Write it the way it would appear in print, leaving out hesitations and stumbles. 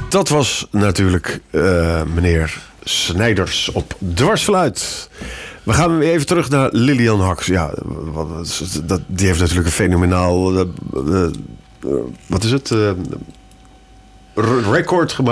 Dat was natuurlijk meneer Snijders op Dwarsfluit. We gaan weer even terug naar Lilian Haks. Ja, die heeft natuurlijk een fenomenaal... wat is het? Record gemaakt.